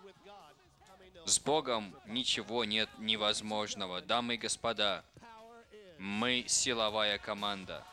С Богом ничего нет невозможного. Дамы и господа, мы силовая команда.